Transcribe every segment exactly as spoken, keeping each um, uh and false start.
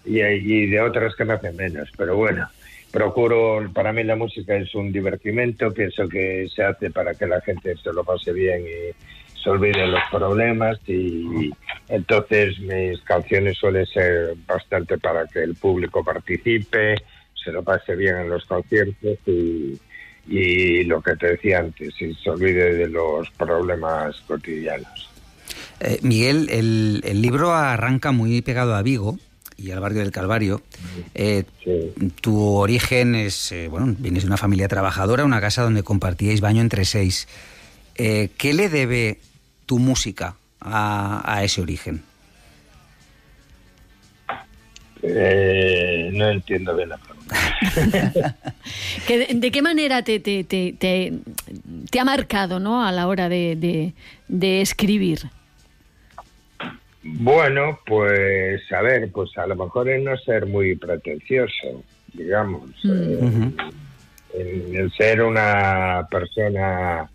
y, y de otras que me hacen menos, pero bueno, procuro, para mí la música es un divertimento, pienso que se hace para que la gente se lo pase bien y se olvide los problemas, y entonces mis canciones suelen ser bastante para que el público participe, se lo pase bien en los conciertos y, y lo que te decía antes, y se olvide de los problemas cotidianos. Eh, Miguel, el, el libro arranca muy pegado a Vigo y al barrio del Calvario. Eh, sí. Tu origen es, eh, bueno, vienes de una familia trabajadora, una casa donde compartíais baño entre seis. Eh, ¿Qué le debe tu música a, a ese origen? Eh, no entiendo bien la pregunta. ¿De, ¿De qué manera te, te, te, te, te ha marcado, ¿no?, a la hora de, de, de escribir? Bueno, pues a ver, pues a lo mejor es no ser muy pretencioso, digamos, mm. eh, en, en ser una persona.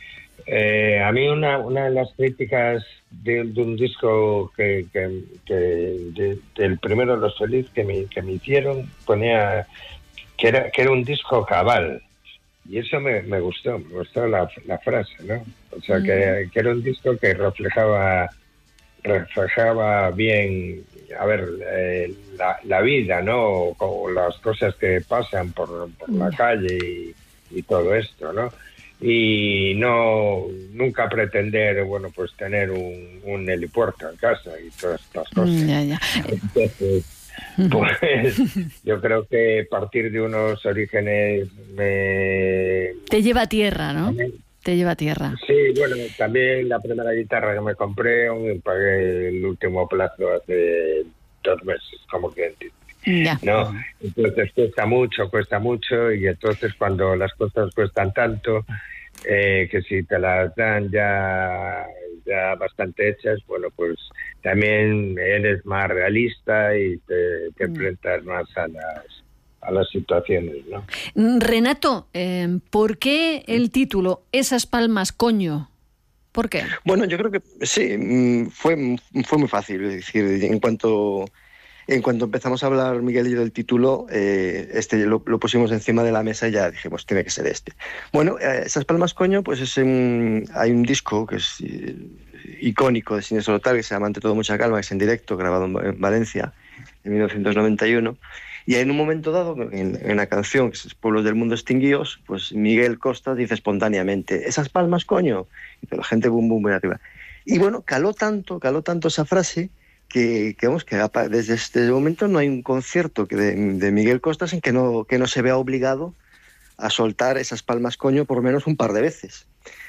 Eh, a mí una, una de las críticas de, de un disco que, que, que de, del primero de Los Feliz que me, que me hicieron, ponía que era, que era un disco cabal, y eso me, me gustó, me gustó la, la frase, ¿no? O sea, mm. que, que era un disco que reflejaba reflejaba bien, a ver, eh, la, la vida, ¿no? Como las cosas que pasan por, por la calle y, y todo esto, ¿no? Y no, nunca pretender, bueno, pues tener un, un helipuerto en casa y todas estas cosas. Ya, ya. Entonces, pues yo creo que partir de unos orígenes me... Te lleva a tierra, ¿no? También, te lleva a tierra. Sí, bueno, también la primera guitarra que me compré, pagué el último plazo hace dos meses, como que ya. ¿no? Entonces cuesta mucho, cuesta mucho, y entonces cuando las cosas cuestan tanto, eh, que si te las dan ya, ya bastante hechas, bueno, pues también eres más realista y te, te enfrentas más a las a las situaciones, ¿no? Renato, eh, ¿por qué el título Esas palmas, coño? ¿Por qué? Bueno, yo creo que sí, fue, fue muy fácil. Es decir, en cuanto, en cuanto empezamos a hablar Miguel y yo del título, eh, este lo, lo pusimos encima de la mesa y ya dijimos, tiene que ser este. Bueno, eh, Esas palmas, coño, pues es un, hay un disco que es eh, icónico de Siniestro Total, que se llama Ante todo mucha calma, que es en directo, grabado en, en Valencia en mil novecientos noventa y uno. Y en un momento dado, en, en la canción, que es Pueblos del Mundo Extinguidos, pues Miguel Costas dice espontáneamente, esas palmas, coño, y la gente bum bum muy arriba. Y bueno, caló tanto, caló tanto esa frase que, que vamos, que desde este momento no hay un concierto que de, de Miguel Costas en que no, que no se vea obligado a soltar esas palmas, coño, por lo menos un par de veces,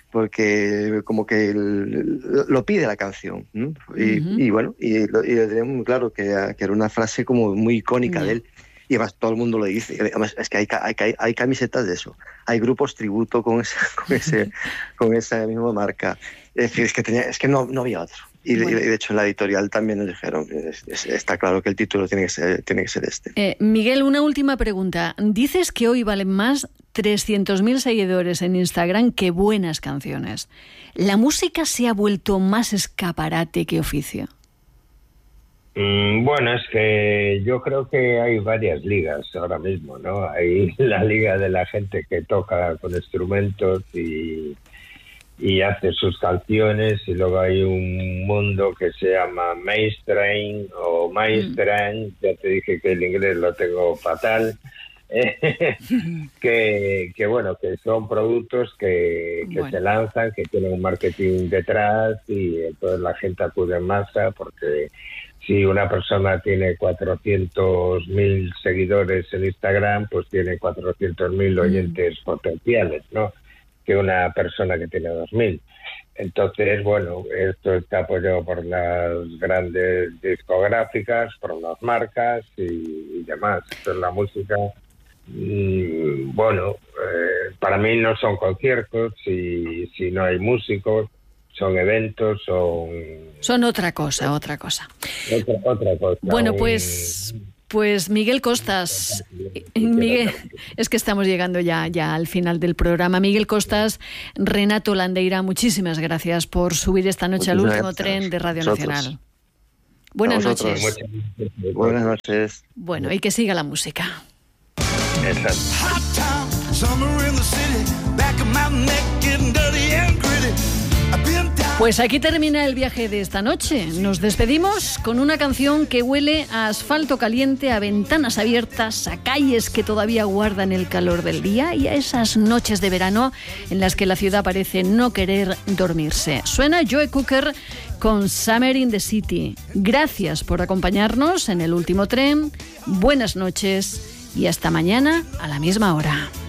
porque como que el, lo pide la canción, ¿no? Y, uh-huh. y bueno, y lo, y lo tenemos muy claro que, que era una frase como muy icónica uh-huh. de él, y además todo el mundo lo dice. Además, es que hay, hay, hay camisetas de eso, hay grupos tributo con esa, con ese, con esa misma marca. Es decir, es que tenía, es que no, no había otro. Y, bueno. y de hecho en la editorial también nos dijeron, es, es, está claro que el título tiene que ser, tiene que ser este. Eh, Miguel, una última pregunta. Dices que hoy valen más trescientos mil seguidores en Instagram que buenas canciones. ¿La música se ha vuelto más escaparate que oficio? Mm, bueno, es que yo creo que hay varias ligas ahora mismo, ¿no? Hay la liga de la gente que toca con instrumentos y... y hace sus canciones, y luego hay un mundo que se llama mainstream o mainstream, mm. ya te dije que el inglés lo tengo fatal, que, que bueno, que son productos que, que bueno. se lanzan, que tienen un marketing detrás, y entonces la gente acude en masa, porque si una persona tiene cuatrocientos mil seguidores en Instagram, pues tiene cuatrocientos mil oyentes mm. potenciales, ¿no?, que una persona que tiene dos mil. Entonces, bueno, esto está apoyado por las grandes discográficas, por las marcas y, y demás. Entonces, la música, mmm, bueno, eh, para mí no son conciertos, si, si no hay músicos, son eventos, son... Son otra cosa, otra cosa. Otra, otra cosa. Bueno, un, pues... Pues Miguel Costas, Miguel, es que estamos llegando ya, ya al final del programa. Miguel Costas, Renato Landeira, muchísimas gracias por subir esta noche al último tren de Radio Nacional. Buenas noches. Buenas noches. Bueno, y que siga la música. Exacto. Pues aquí termina el viaje de esta noche. Nos despedimos con una canción que huele a asfalto caliente, a ventanas abiertas, a calles que todavía guardan el calor del día y a esas noches de verano en las que la ciudad parece no querer dormirse. Suena Joe Cocker con Summer in the City. Gracias por acompañarnos en el último tren. Buenas noches y hasta mañana a la misma hora.